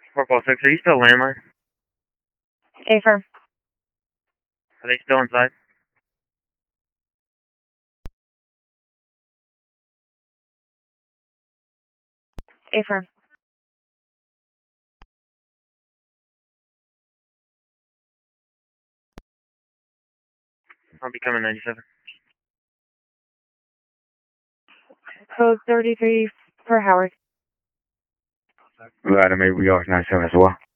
456, are you still landline? Affirm. Are they still inside? Affirm. I'll be coming 97. Code 33 for Howard. Vladimir, we are 97 as well.